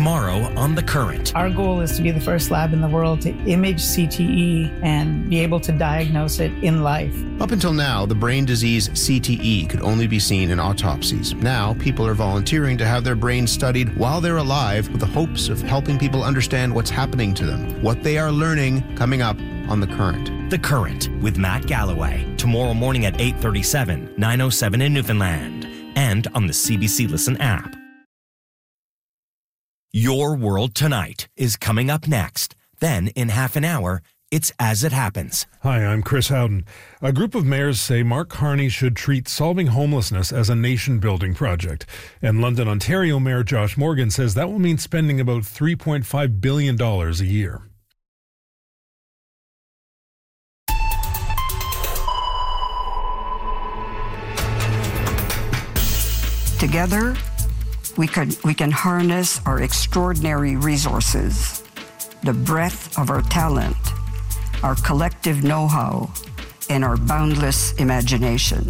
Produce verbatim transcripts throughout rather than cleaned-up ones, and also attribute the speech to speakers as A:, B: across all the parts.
A: tomorrow on The Current.
B: Our goal is to be the first lab in the world to image C T E and be able to diagnose it in life.
C: Up until now, the brain disease C T E could only be seen in autopsies. Now, people are volunteering to have their brains studied while they're alive with the hopes of helping people understand what's happening to them, what they are learning, coming up on The Current.
A: The Current with Matt Galloway. Tomorrow morning at eight thirty-seven, nine oh seven in Newfoundland. And on the C B C Listen app. Your World Tonight is coming up next. Then, in half an hour, it's As It Happens.
D: Hi, I'm Chris Howden. A group of mayors say Mark Carney should treat solving homelessness as a nation-building project. And London, Ontario Mayor Josh Morgan says that will mean spending about three point five billion dollars a year.
E: Together, we can, we can harness our extraordinary resources, the breadth of our talent, our collective know-how, and our boundless imagination.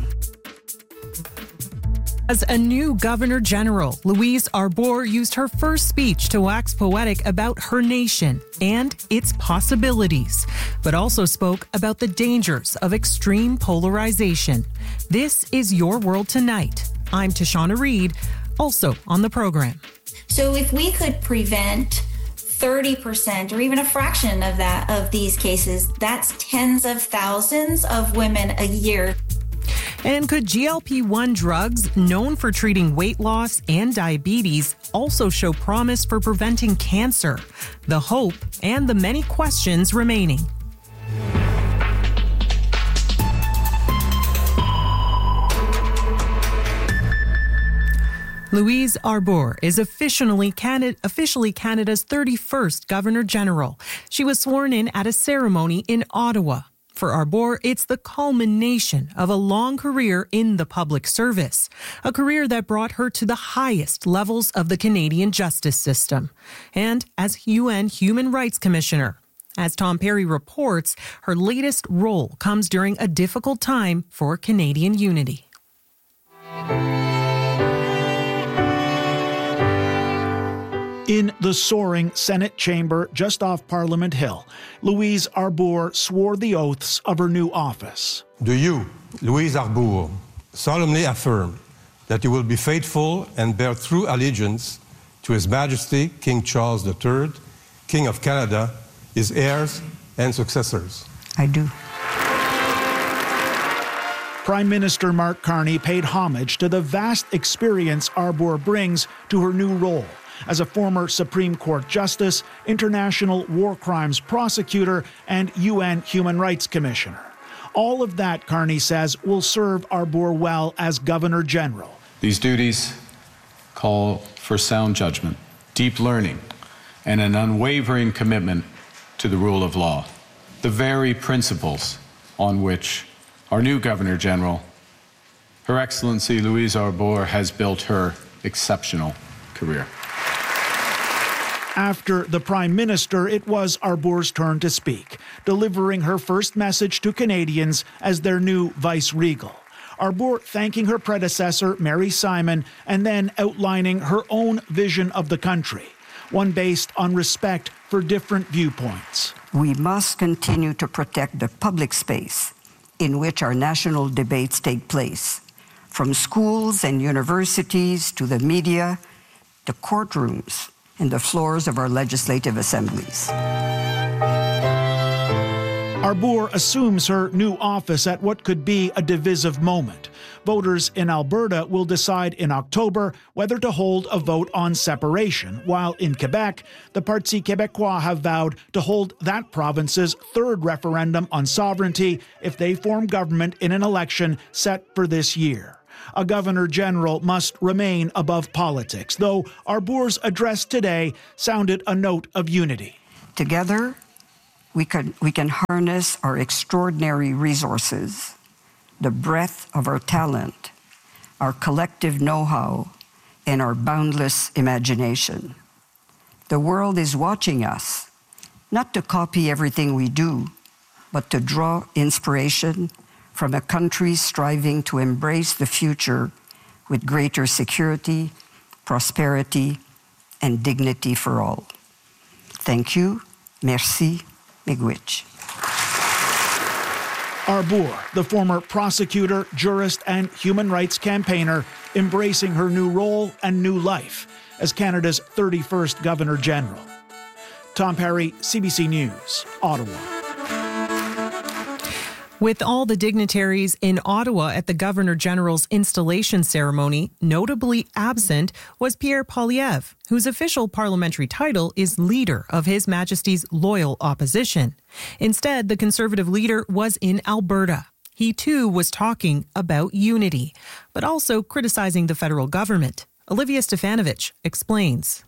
F: As a new Governor General, Louise Arbour used her first speech to wax poetic about her nation and its possibilities, but also spoke about the dangers of extreme polarization. This is Your World Tonight. I'm Tashana Reed, also on the program.
G: So if we could prevent thirty percent or even a fraction of that of these cases, that's tens of thousands of women a year.
F: And could G L P one drugs, known for treating weight loss and diabetes, also show promise for preventing cancer? The hope and the many questions remaining. Louise Arbour is officially, Canada, officially Canada's thirty-first Governor General. She was sworn in at a ceremony in Ottawa. For Arbour, it's the culmination of a long career in the public service, a career that brought her to the highest levels of the Canadian justice system, and as U N Human Rights Commissioner. As Tom Perry reports, her latest role comes during a difficult time for Canadian unity.
H: In the soaring Senate chamber just off Parliament Hill, Louise Arbour swore the oaths of her new office.
I: Do you, Louise Arbour, solemnly affirm that you will be faithful and bear true allegiance to His Majesty King Charles the Third, King of Canada, his heirs and successors?
E: I do.
H: Prime Minister Mark Carney paid homage to the vast experience Arbour brings to her new role as a former Supreme Court Justice, International War Crimes Prosecutor, and U N Human Rights Commissioner. All of that, Carney says, will serve Arbour well as Governor General.
J: These duties call for sound judgment, deep learning, and an unwavering commitment to the rule of law, the very principles on which our new Governor General, Her Excellency Louise Arbour, has built her exceptional career.
H: After the Prime Minister, it was Arbour's turn to speak, delivering her first message to Canadians as their new vice-regal. Arbour thanking her predecessor, Mary Simon, and then outlining her own vision of the country, one based on respect for different viewpoints.
E: We must continue to protect the public space in which our national debates take place, from schools and universities to the media, to courtrooms, and the floors of our legislative assemblies.
H: Arbour assumes her new office at what could be a divisive moment. Voters in Alberta will decide in October whether to hold a vote on separation, while in Quebec, the Parti Québécois have vowed to hold that province's third referendum on sovereignty if they form government in an election set for this year. A Governor General must remain above politics, though Arbour's address today sounded a note of unity.
E: Together, we can, we can harness our extraordinary resources, the breadth of our talent, our collective know-how, and our boundless imagination. The world is watching us, not to copy everything we do, but to draw inspiration from a country striving to embrace the future with greater security, prosperity, and dignity for all. Thank you. Merci. Miigwech.
H: Arbour, the former prosecutor, jurist, and human rights campaigner, embracing her new role and new life as Canada's thirty-first Governor General. Tom Perry, C B C News, Ottawa.
F: With all the dignitaries in Ottawa at the Governor General's installation ceremony, notably absent was Pierre Poilievre, whose official parliamentary title is Leader of His Majesty's Loyal Opposition. Instead, the Conservative leader was in Alberta. He too was talking about unity, but also criticizing the federal government. Olivia Stefanovich explains.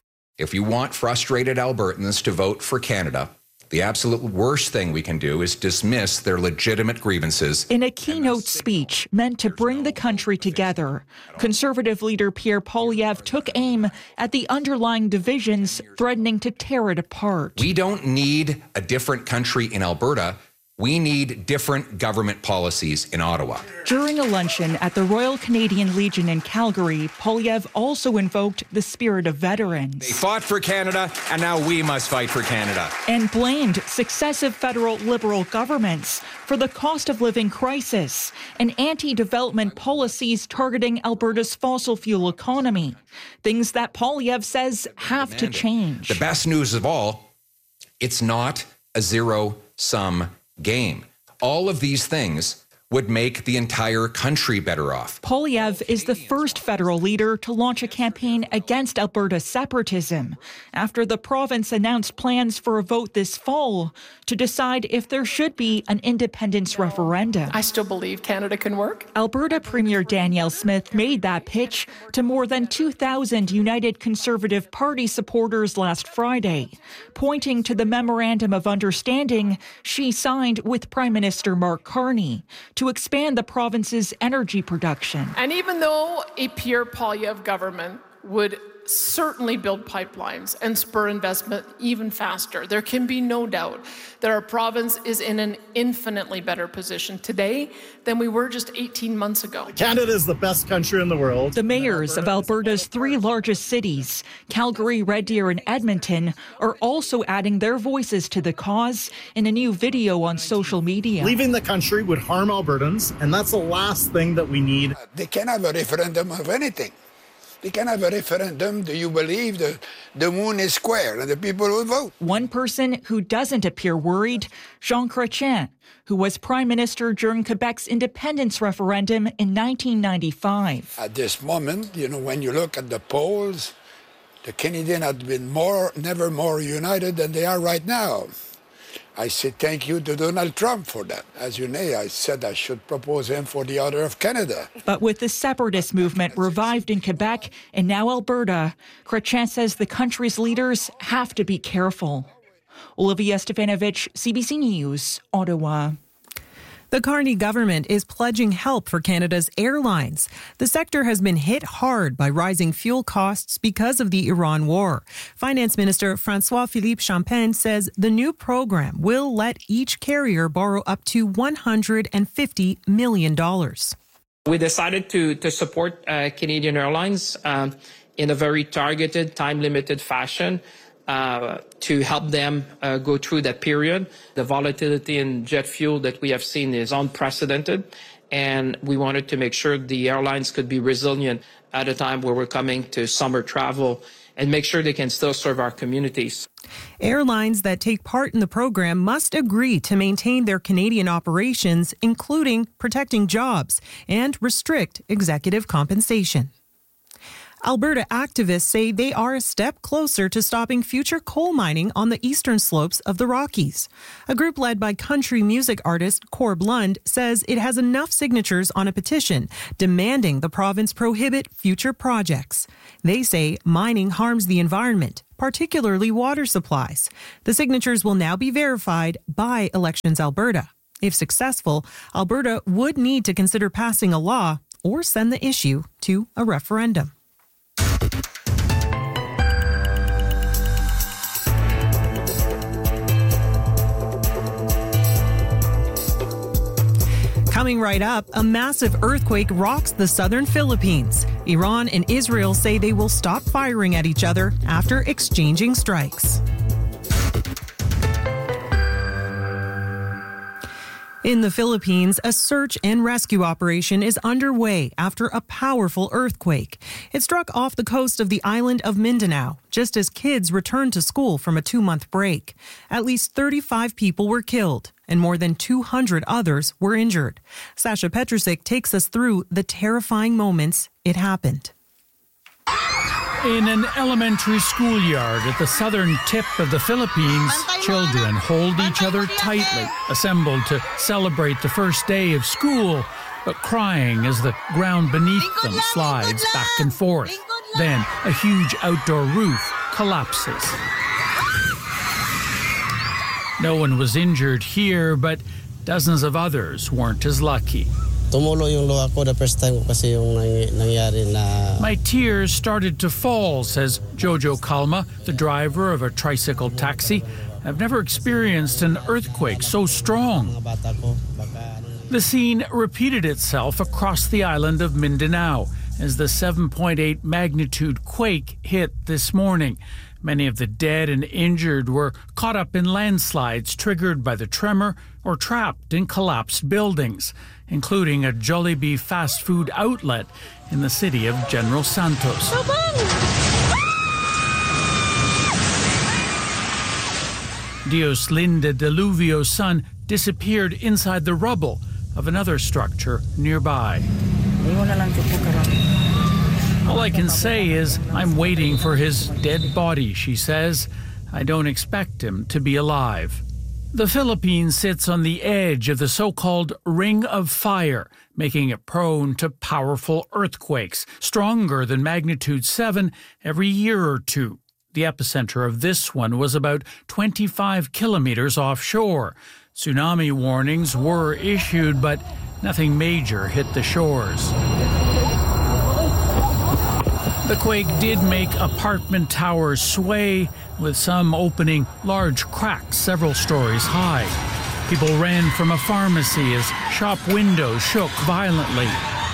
K: If you want frustrated Albertans to vote for Canada, the absolute worst thing we can do is dismiss their legitimate grievances.
L: In a keynote speech meant to bring the country together, Conservative leader Pierre Poilievre took aim at the underlying divisions threatening to tear it apart.
K: We don't need a different country in Alberta. We need different government policies in Ottawa.
L: During a luncheon at the Royal Canadian Legion in Calgary, Poilievre also invoked the spirit of veterans.
K: They fought for Canada, and now we must fight for Canada.
L: And blamed successive federal Liberal governments for the cost of living crisis and anti-development policies targeting Alberta's fossil fuel economy. Things that Poilievre says have to change.
K: The best news of all, it's not a zero-sum game. All of these things would make the entire country better off.
L: Poilievre is the first federal leader to launch a campaign against Alberta's separatism after the province announced plans for a vote this fall to decide if there should be an independence referendum.
M: I still believe Canada can work.
L: Alberta Premier Danielle Smith made that pitch to more than two thousand United Conservative Party supporters last Friday, pointing to the Memorandum of Understanding she signed with Prime Minister Mark Carney to expand the province's energy production.
M: And even though a Pierre Poilievre government would certainly build pipelines and spur investment even faster, there can be no doubt that our province is in an infinitely better position today than we were just eighteen months ago.
N: Canada is the best country in the world.
L: The mayors of Alberta's three largest cities, Calgary, Red Deer, and Edmonton, are also adding their voices to the cause in a new video on social media.
N: Leaving the country would harm Albertans, and that's the last thing that we need.
O: They can have a referendum of anything. They can have a referendum. Do you believe the, the moon is square and the people will vote?
L: One person who doesn't appear worried, Jean Chrétien, who was prime minister during Quebec's independence referendum in nineteen ninety-five.
O: At this moment, you know, when you look at the polls, the Canadians have been more, never more united than they are right now. I say thank you to Donald Trump for that. As you know, I said I should propose him for the order of Canada.
L: But with the separatist movement revived in Quebec and now Alberta, Chrétien says the country's leaders have to be careful. Olivia Stefanovich, C B C News, Ottawa.
F: The Carney government is pledging help for Canada's airlines. The sector has been hit hard by rising fuel costs because of the Iran war. Finance Minister François-Philippe Champagne says the new program will let each carrier borrow up to one hundred fifty million dollars.
P: We decided to, to support uh, Canadian Airlines um, in a very targeted, time-limited fashion. Uh, to help them uh, go through that period. The volatility in jet fuel that we have seen is unprecedented, and we wanted to make sure the airlines could be resilient at a time where we're coming to summer travel and make sure they can still serve our communities.
F: Airlines that take part in the program must agree to maintain their Canadian operations, including protecting jobs, and restrict executive compensation. Alberta activists say they are a step closer to stopping future coal mining on the eastern slopes of the Rockies. A group led by country music artist Corb Lund says it has enough signatures on a petition demanding the province prohibit future projects. They say mining harms the environment, particularly water supplies. The signatures will now be verified by Elections Alberta. If successful, Alberta would need to consider passing a law or send the issue to a referendum. Coming right up, a massive earthquake rocks the southern Philippines. Iran and Israel say they will stop firing at each other after exchanging strikes. In the Philippines, a search and rescue operation is underway after a powerful earthquake. It struck off the coast of the island of Mindanao, just as kids returned to school from a two-month break. At least thirty-five people were killed, and more than two hundred others were injured. Sasha Petrusik takes us through the terrifying moments it happened.
Q: In an elementary schoolyard at the southern tip of the Philippines, children hold each other tightly, assembled to celebrate the first day of school, but crying as the ground beneath them slides back and forth. Then a huge outdoor roof collapses. No one was injured here, but dozens of others weren't as lucky.
R: Tumulo yung luha ko the first time ko kasi yung nangyari na.
Q: My tears started to fall, says Jojo Calma, the driver of a tricycle taxi. I've never experienced an earthquake so strong. The scene repeated itself across the island of Mindanao as the seven point eight magnitude quake hit this morning. Many of the dead and injured were caught up in landslides triggered by the tremor or trapped in collapsed buildings, including a Jollibee fast food outlet in the city of General Santos. Dioslinda Deluvio's son disappeared inside the rubble of another structure nearby. All I can say is I'm waiting for his dead body, she says. I don't expect him to be alive. The Philippines sits on the edge of the so-called Ring of Fire, making it prone to powerful earthquakes, stronger than magnitude seven every year or two. The epicenter of this one was about twenty-five kilometers offshore. Tsunami warnings were issued, but nothing major hit the shores. The quake did make apartment towers sway, with some opening large cracks several stories high. People ran from a pharmacy as shop windows shook violently.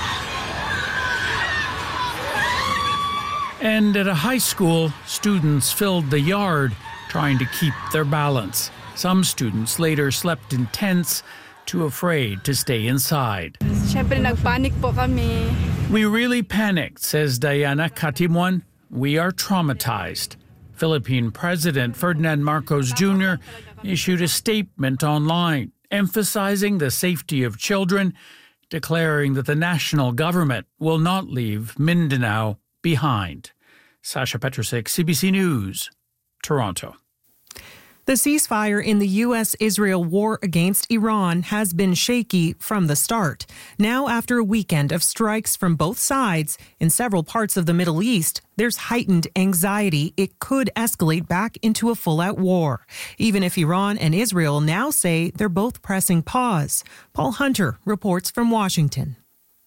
Q: And at a high school, students filled the yard, trying to keep their balance. Some students later slept in tents, too afraid to stay inside.
S: Siyempre, nagpanic po kami.
Q: We really panicked, says Diana Katimwan. We are traumatized. Philippine President Ferdinand Marcos Junior issued a statement online emphasizing the safety of children, declaring that the national government will not leave Mindanao behind. Sasha Petrusik, C B C News, Toronto.
F: The ceasefire in the U S Israel war against Iran has been shaky from the start. Now, after a weekend of strikes from both sides in several parts of the Middle East, there's heightened anxiety it could escalate back into a full-out war, even if Iran and Israel now say they're both pressing pause. Paul Hunter reports from Washington.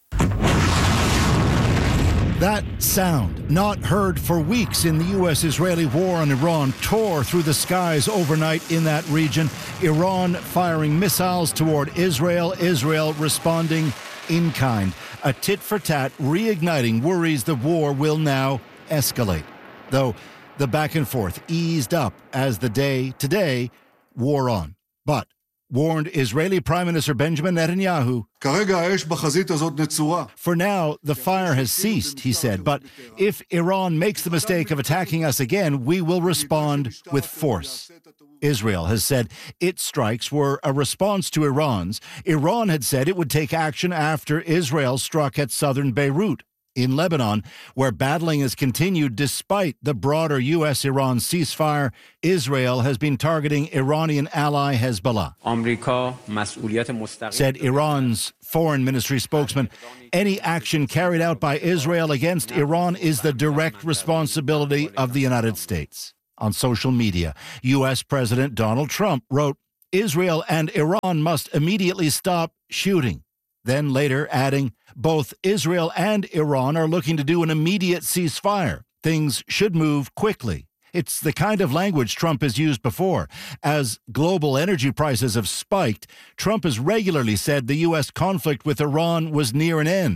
T: That sound, not heard for weeks in the U S-Israeli war on Iran, tore through the skies overnight in that region. Iran firing missiles toward Israel, Israel responding in kind. A tit-for-tat reigniting worries the war will now escalate. Though the back and forth eased up as the day today wore on. But warned Israeli Prime Minister Benjamin Netanyahu, for now, the fire has ceased, he said, but if Iran makes the mistake of attacking us again, we will respond with force. Israel has said its strikes were a response to Iran's. Iran had said it would take action after Israel struck at southern Beirut. In Lebanon, where battling has continued despite the broader U S-Iran ceasefire, Israel has been targeting Iranian ally Hezbollah. Said Iran's foreign ministry spokesman, any action carried out by Israel against Iran is the direct responsibility of the United States. On social media, U S President Donald Trump wrote, Israel and Iran must immediately stop shooting. Then later adding, both Israel and Iran are looking to do an immediate ceasefire. Things should move quickly. It's the kind of language Trump has used before. As global energy prices have spiked, Trump has regularly said the U S conflict with Iran was near an end.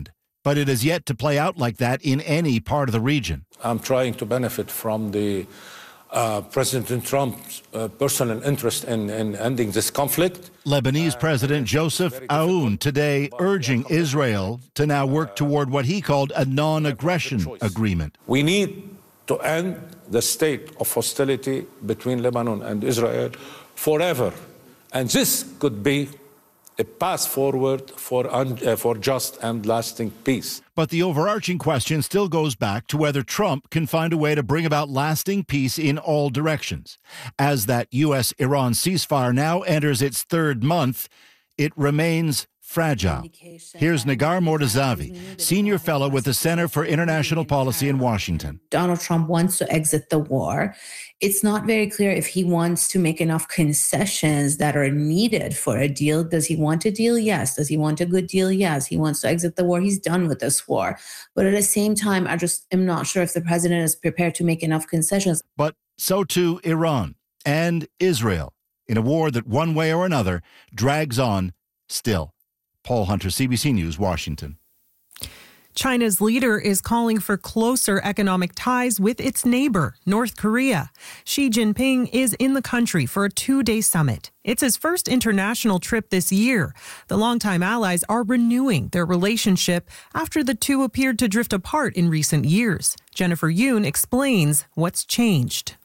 T: But it has yet to play out like that in any part of the region.
U: I'm trying to benefit from the uh, President Trump's uh, personal interest in, in ending this conflict.
T: Lebanese President Joseph Aoun today urging Israel to now work toward what he called a non-aggression agreement.
U: We need to end the state of hostility between Lebanon and Israel forever. And this could be a path forward for, un, uh, for just and lasting peace.
T: But the overarching question still goes back to whether Trump can find a way to bring about lasting peace in all directions. As that U S Iran ceasefire now enters its third month, it remains fragile. Here's Nagar Mortazavi, senior fellow with the Center for International Policy in Washington.
V: Donald Trump wants to exit the war. It's not very clear if he wants to make enough concessions that are needed for a deal. Does he want a deal? Yes. Does he want a good deal? Yes. He wants to exit the war. He's done with this war. But at the same time, I just am not sure if the president is prepared to make enough concessions.
T: But so too Iran and Israel in a war that one way or another drags on still. Paul Hunter, C B C News, Washington.
F: China's leader is calling for closer economic ties with its neighbor, North Korea. Xi Jinping is in the country for a two-day summit. It's his first international trip this year. The longtime allies are renewing their relationship after the two appeared to drift apart in recent years. Jennifer Yoon explains what's changed.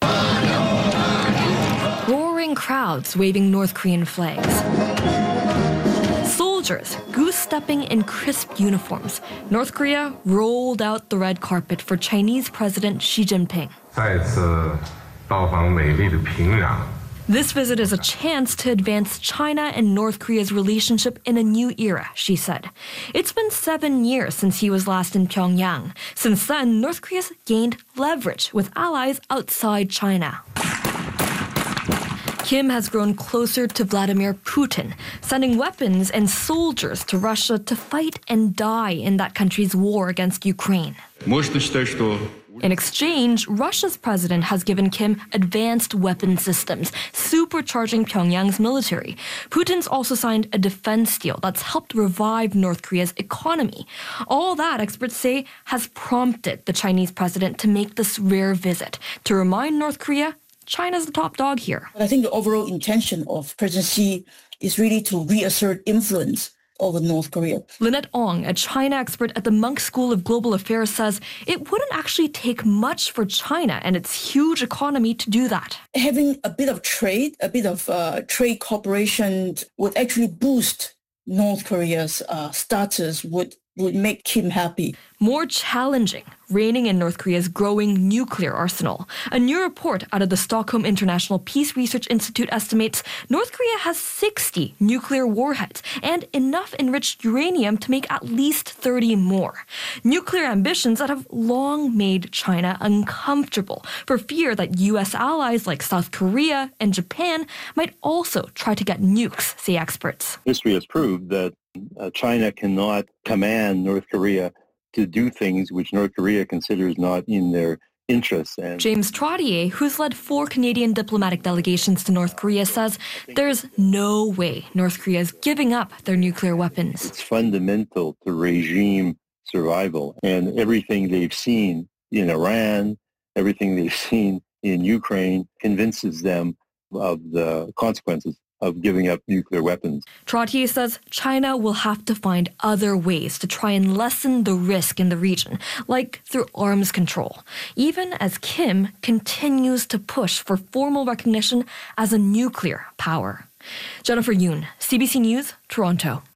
W: Roaring crowds waving North Korean flags. Soldiers goose-stepping in crisp uniforms. North Korea rolled out the red carpet for Chinese President Xi Jinping. This visit is a chance to advance China and North Korea's relationship in a new era, she said. It's been seven years since he was last in Pyongyang. Since then, North Korea's gained leverage with allies outside China. Kim has grown closer to Vladimir Putin, sending weapons and soldiers to Russia to fight and die in that country's war against Ukraine. In exchange, Russia's president has given Kim advanced weapon systems, supercharging Pyongyang's military. Putin's also signed a defense deal that's helped revive North Korea's economy. All that, experts say, has prompted the Chinese president to make this rare visit, to remind North Korea China's the top dog here.
X: I think the overall intention of President Xi is really to reassert influence over North Korea.
W: Lynette Ong, a China expert at the Munk School of Global Affairs, says it wouldn't actually take much for China and its huge economy to do that.
X: Having a bit of trade, a bit of uh, trade cooperation would actually boost North Korea's uh, status, would would make Kim happy.
W: More challenging, reigning in North Korea's growing nuclear arsenal. A new report out of the Stockholm International Peace Research Institute estimates North Korea has sixty nuclear warheads and enough enriched uranium to make at least thirty more. Nuclear ambitions that have long made China uncomfortable for fear that U S allies like South Korea and Japan might also try to get nukes, say experts.
Y: History has proved that uh, China cannot command North Korea to do things which North Korea considers not in their interests. And
W: James Trottier, who's led four Canadian diplomatic delegations to North Korea, says there's no way North Korea is giving up their nuclear weapons.
Y: It's fundamental to regime survival, and everything they've seen in Iran, everything they've seen in Ukraine convinces them of the consequences of giving up nuclear weapons.
W: Trottier says China will have to find other ways to try and lessen the risk in the region, like through arms control, even as Kim continues to push for formal recognition as a nuclear power. Jennifer Yoon, C B C News, Toronto.